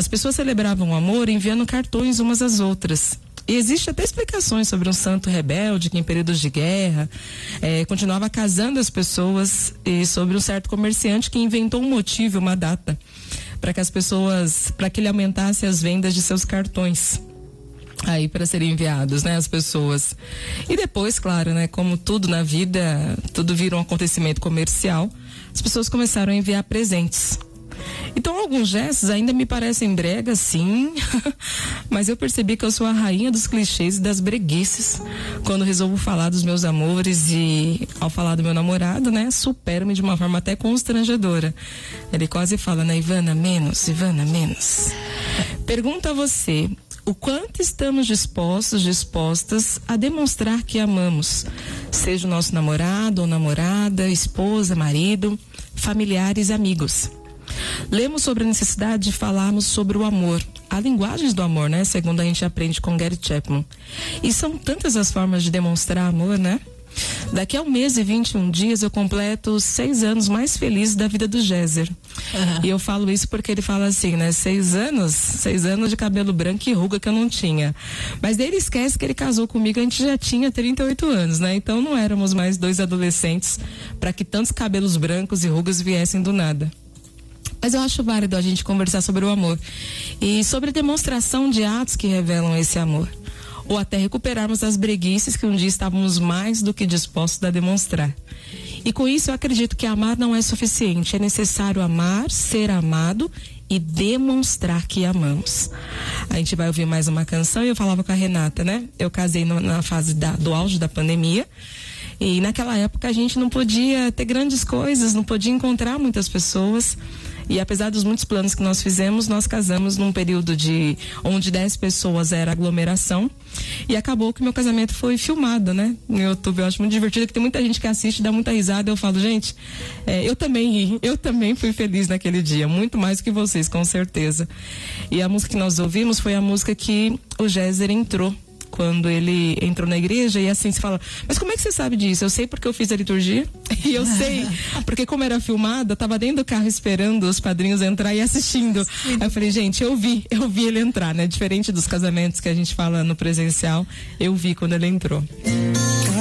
As pessoas celebravam o amor enviando cartões umas às outras. E existe até explicações sobre um santo rebelde que em períodos de guerra continuava casando as pessoas, e sobre um certo comerciante que inventou um motivo, uma data, para que ele aumentasse as vendas de seus cartões aí para serem enviados, né, às pessoas. E depois, claro, né, como tudo na vida, tudo vira um acontecimento comercial, as pessoas começaram a enviar presentes. Então, alguns gestos ainda me parecem bregas, sim, mas eu percebi que eu sou a rainha dos clichês e das breguices quando resolvo falar dos meus amores, e ao falar do meu namorado, né, supero-me de uma forma até constrangedora. Ele quase fala, né, Ivana, menos. Pergunto a você, o quanto estamos dispostas a demonstrar que amamos, seja o nosso namorado ou namorada, esposa, marido, familiares, amigos. Lemos sobre a necessidade de falarmos sobre o amor, há linguagens do amor, né? Segundo a gente aprende com Gary Chapman. E são tantas as formas de demonstrar amor, né? Daqui a 1 mês e 21 dias eu completo os 6 anos mais felizes da vida do Géser. E eu falo isso porque ele fala assim, né? 6 anos de cabelo branco e ruga que eu não tinha. Mas daí ele esquece que ele casou comigo, a gente já tinha 38 anos, né? Então não éramos mais 2 adolescentes para que tantos cabelos brancos e rugas viessem do nada. Mas eu acho válido a gente conversar sobre o amor e sobre a demonstração de atos que revelam esse amor. Ou até recuperarmos as breguices que um dia estávamos mais do que dispostos a demonstrar. E com isso eu acredito que amar não é suficiente. É necessário amar, ser amado e demonstrar que amamos. A gente vai ouvir mais uma canção e eu falava com a Renata, né? Eu casei na fase do auge da pandemia. E naquela época a gente não podia ter grandes coisas, não podia encontrar muitas pessoas. E apesar dos muitos planos que nós fizemos, nós casamos num período onde 10 pessoas era aglomeração. E acabou que meu casamento foi filmado, né? No YouTube. Eu acho muito divertido, que tem muita gente que assiste, dá muita risada. Eu falo, gente, eu também ri, eu também fui feliz naquele dia, muito mais do que vocês, com certeza. E a música que nós ouvimos foi a música que o Géser entrou quando ele entrou na igreja. E assim se fala, mas como é que você sabe disso? Eu sei porque eu fiz a liturgia e eu sei porque, como era filmada, tava dentro do carro esperando os padrinhos entrar e assistindo. Aí eu falei, gente, eu vi ele entrar, né? Diferente dos casamentos que a gente fala no presencial, eu vi quando ele entrou.